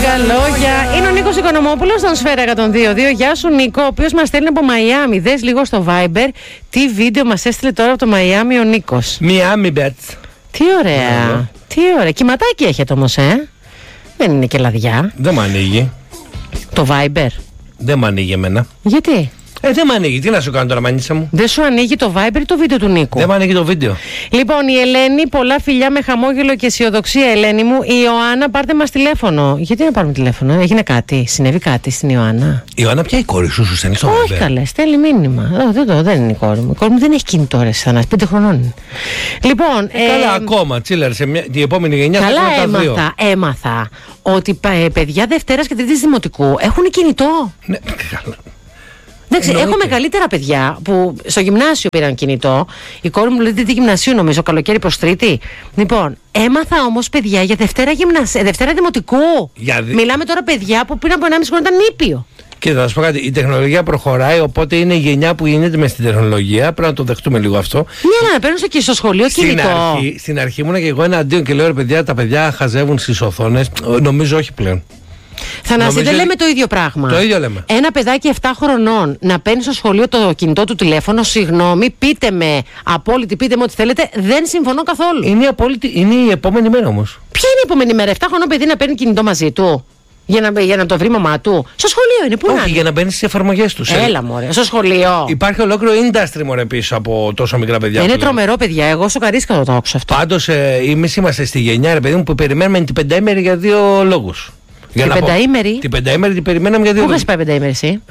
λίγα λόγια. Είναι ο Νίκος Οικονομόπουλος στον Σφαίρα 102.2. Γεια σου Νίκο, ο οποίος μας στέλνει από Μαϊάμι. Δες λίγο στο Viber τι βίντεο μας έστειλε τώρα από το Μαϊάμι ο Νίκος. Μιάμι Μπέτς. Τι ωραία. Τι ωραία. Κυματάκι έχετε όμως, Δεν είναι και λαδιά. Δεν μ' ανοίγει. Το Viber. Δεν μ' ανοίγει εμένα. Γιατί? Δεν μ' ανοίγει. Τι να σου κάνω τώρα, μανίτσα μου. Δεν σου ανοίγει το Viber ή το βίντεο του Νίκου? Δεν μ' ανοίγει το βίντεο. Λοιπόν, η Ελένη, πολλά φιλιά με χαμόγελο και αισιοδοξία, Ελένη μου. Η Ιωάννα, πάρτε μας τηλέφωνο. Γιατί να πάρουμε τηλέφωνο, έγινε κάτι, συνέβη κάτι στην Ιωάννα? Η Ιωάννα, ποια η κόρη σου στέλνει στο Viber? Όχι καλέ, στέλνει μήνυμα. Δεν είναι η κόρη μου. Η κόρη μου δεν έχει κινητό ρε Θανάση, 5 χρονών είναι. Λοιπόν. Καλά, ακόμα. Τσίλερ, την επόμενη γενιά καλά, θα τα δύο. Έμαθα ότι παιδιά Δευτέρας και Τρίτης Δημοτικού έχουν κινητό. Ναι, καλά. Εντάξει, έχω μεγαλύτερα παιδιά που στο γυμνάσιο πήραν κινητό. Η κόρη μου λέει Τρίτη Γυμνασίου, νομίζω, καλοκαίρι προς Τρίτη. Λοιπόν, έμαθα όμως παιδιά για Δευτέρα Δημοτικού. Μιλάμε τώρα παιδιά που πριν από 1,5 χρόνο ήταν νήπιο. Και θα σου πω κάτι, η τεχνολογία προχωράει, οπότε είναι η γενιά που γίνεται με στην τεχνολογία. Πρέπει να το δεχτούμε λίγο αυτό. Ναι, να παίρνουν και στο σχολείο κινητό. Στην αρχή ήμουν και εγώ εναντίον και λέω ρε παιδιά, τα παιδιά χαζεύουν στις οθόνες. Νομίζω όχι πλέον. Θανάση, δεν λέμε το ίδιο πράγμα. Το ίδιο λέμε. Ένα παιδάκι 7 χρονών να παίρνει στο σχολείο το κινητό του τηλέφωνο, συγγνώμη, πείτε με απόλυτη, πείτε με ό,τι θέλετε, δεν συμφωνώ καθόλου. Είναι η επόμενη μέρα όμως. Ποια είναι η επόμενη μέρα? 7 χρονών παιδί να παίρνει κινητό μαζί του? Για να το βρει μαμά του. Στο σχολείο είναι, πού? Όχι, για να μπαίνει στις εφαρμογές του. Έλα μωρέ, στο σχολείο. Υπάρχει ολόκληρο industry μωρέ πίσω από τόσο μικρά παιδιά. Είναι τρομερό, παιδιά. Εγώ σοκαρίστηκα όταν το άκουσα αυτό. Πάντως, εμείς είμαστε στη γενιά, ρε παιδί μου, που περιμένουμε την πενταήμερη για 2 λόγους. Την πενταήμερη. Την πενταήμερη την περιμέναμε για 2 λόγους. Πού θα πάει πενταήμερη εσύ?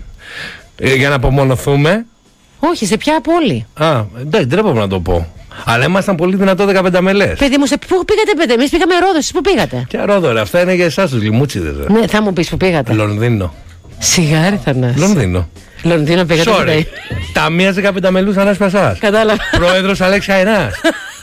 Για να απομονωθούμε. Όχι, σε ποια πόλη? Δεν τρέπομαι να το πω. Αλλά ήμασταν πολύ δυνατό 15 μελές. Παιδί μου, πού πήγατε, παιδί? Εμείς πήγαμε Ρόδο, εσείς πού πήγατε? Ποια Ρόδο, ρε, αυτά είναι για εσάς τους λιμούτσιδες. Ναι, θα μου πεις που πήγατε. Λονδίνο. Σιγάρι, Θανάση. Λονδίνο πήγατε. Sorry. Ταμείας 15 μελούς Θανάση Πασάς. Κατάλαβα. Πρόεδρος Αλέξη Αϊνάς.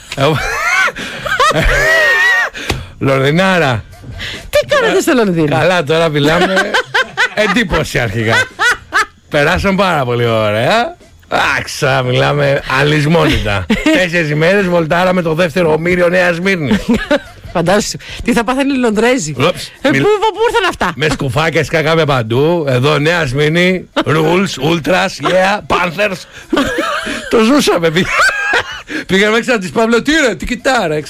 Λονδινάρα. Τι κάνατε στο Λονδίνο? Καλά, τώρα μιλάμε. Εντύπωση αρχικά. Περάσαν πάρα πολύ ωραία. Άξα, μιλάμε αλυσμόνητα. 4 ημέρες βολτάραμε το δεύτερο ομίριο Νέα Σμύρνη. Φαντάσου, τι θα πάθανε οι Λονδρέζοι. Πού ήρθαν αυτά? Με σκουφάκια σκάγαμε παντού. Εδώ Νέα Σμύρνη, Rules, Ultras, yeah, Panthers. Το ζούσαμε. Πήγαμε έξω να της πάμε, τι ρε, τι κοιτάρα.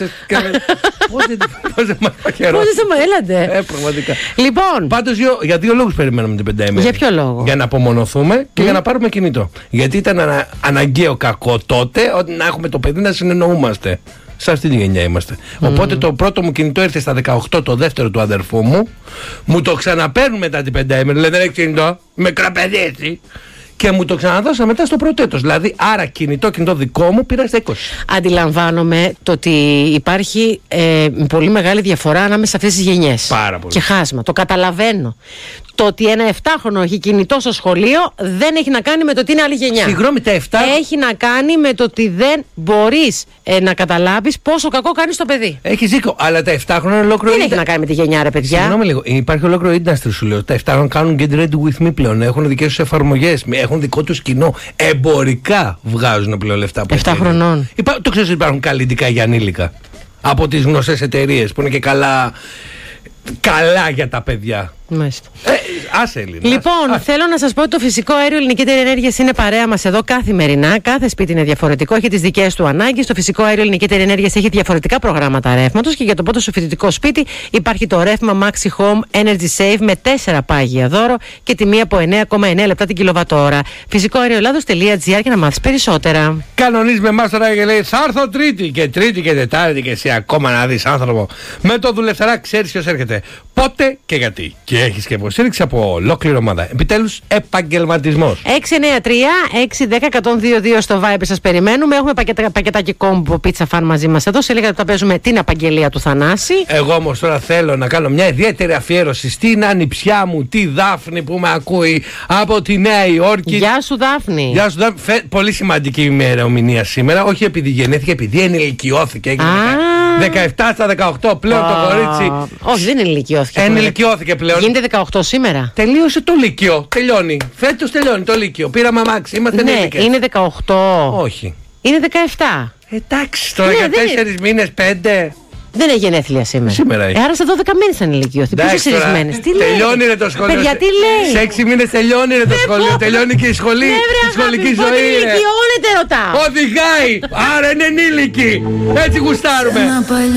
Πώς δεν μας έλατε. Πραγματικά. Λοιπόν. Πάντως για 2 λόγους περιμέναμε την πενταήμερη. Για ποιο λόγο? Για να απομονωθούμε και για να πάρουμε κινητό. Γιατί ήταν αναγκαίο κακό τότε ότι να έχουμε το παιδί να συνεννοούμαστε. Σε αυτή τη γενιά είμαστε. Οπότε το πρώτο μου κινητό ήρθε στα 18, το δεύτερο του αδερφού μου. Μου το ξαναπαίρνουν μετά την πενταήμερη. Λέει δεν έχει κινητό. Μικρά παιδί έτσι. Και μου το ξαναδώσα μετά στο πρώτο έτος. Δηλαδή, άρα κινητό δικό μου πήρα στα 20. Αντιλαμβάνομαι το ότι υπάρχει πολύ μεγάλη διαφορά ανάμεσα σε αυτές τις γενιές. Πάρα πολύ. Και χάσμα. Το καταλαβαίνω. Το ότι ένα 7χρονο έχει κινητό στο σχολείο δεν έχει να κάνει με το ότι είναι άλλη γενιά. Συγγνώμη, τα 7. Έχει να κάνει με το ότι δεν μπορείς να καταλάβεις πόσο κακό κάνει στο παιδί. Έχεις δίκιο, αλλά τα 7 χρόνια ολόκληρο. Δεν έχει να κάνει με τη γενιά, ρε παιδιά. Συγγνώμη λίγο, υπάρχει ολόκληρο industry σου λέω. Τα 7 χρόνια κάνουν get ready with me πλέον. Έχουν δικές τους εφαρμογές, έχουν δικό τους κοινό. Εμπορικά βγάζουν πλέον λεφτά από 7 χρονών. Το ξέρεις ότι υπάρχουν καλλιτικά για ανήλικα. Από τις γνωστές εταιρείες που είναι και καλά για τα παιδιά. Μάλιστα. Άσε Έλληνα. Λοιπόν, θέλω να σας πω ότι το φυσικό αέριο Ελληνική Εταιρεία Ενέργειας είναι παρέα μας εδώ καθημερινά. Κάθε σπίτι είναι διαφορετικό, έχει τις δικές του ανάγκες. Το φυσικό αέριο Ελληνική Εταιρεία Ενέργειας έχει διαφορετικά προγράμματα ρεύματος και για το πρώτο σου φοιτητικό σπίτι υπάρχει το ρεύμα Maxi Home Energy Save με 4 πάγια δώρο και τιμή από 9,9 λεπτά την κιλοβατόρα. Φυσικοαεριοελλάδος.gr και να μάθεις περισσότερα. Κανονίζει με εμάς τώρα και λέει θα έρθω Τρίτη και Τετάρτη και εσύ ακόμα να δεις άνθρωπο. Με το δουλευταρά ξέρεις ποιος έρχεται. Πότε και γιατί. Και έχεις και υποστήριξη από ολόκληρη ομάδα. Επιτέλους, επαγγελματισμός. 693-610-102 στο Viber σας περιμένουμε. Έχουμε πακετάκι κόμπο πίτσα φαν μαζί μας εδώ. Σε λίγα λεπτά παίζουμε την απαγγελία του Θανάση. Εγώ όμως τώρα θέλω να κάνω μια ιδιαίτερη αφιέρωση στην ανιψιά μου, τη Δάφνη που με ακούει από τη Νέα Υόρκη. Γεια σου Δάφνη. Γεια σου Δάφνη. Πολύ σημαντική ημερομηνία σήμερα. Όχι επειδή γεννήθηκε, επειδή ενηλικιώθηκε. 17 στα 18 πλέον το κορίτσι. Όχι, δεν ενηλικιώθηκε. Ενηλικιώθηκε πλέον. Γίνεται 18 σήμερα. Τελείωσε το Λύκειο. Τελειώνει. Φέτος τελειώνει το Λύκειο. Πήραμε αμάξι. Είμαστε ενήλικες. Είναι 18. Όχι. Είναι 17. Εντάξει, τώρα για 4 μήνες, 5. Δεν έχει γενέθλια σήμερα. Σήμερα έχει. Άρα σε 12 μήνες ανηλικιώθη. Πόσο συρισμένες. Τι λέει. Τελειώνει ρε το σχολείο. Παιδιά, τι λέει. Σε 6 μήνες τελειώνει ρε το σχολείο. Τελειώνει και η σχολή. Η σχολική ζωή. Πότε ηλικιώνεται ρωτάω. Οδηγάει. Άρα είναι ενήλικη. Έτσι γουστάρουμε.